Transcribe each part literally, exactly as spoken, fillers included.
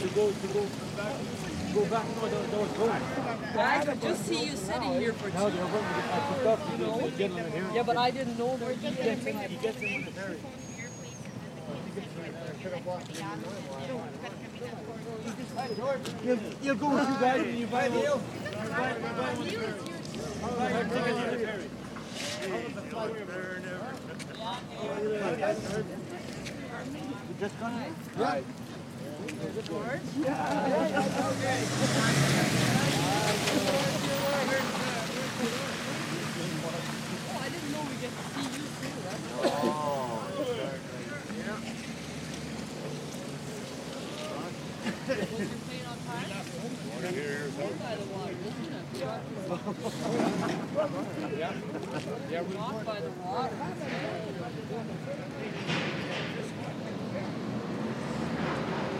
to go to go back. Go back. No, there, there was going. I could just see you sitting here for two Now they're going to get picked up. You know, the gentleman here. Yeah, but I didn't know where He gets him. He gets him in the ferry. You'll, you'll go with you guys and you buy the deal. You buy, you buy one ferry. You buy your ticket on the ferry. You just gone? Right. George? Yeah. Okay. Oh, I didn't know we get to see you too. That's Oh, exactly. Yeah. Was your plane on time? Right by the water, isn't it? Yeah. Yeah, we Walk by the water.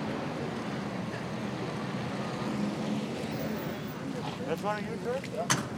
That's one of you, sir? Yeah.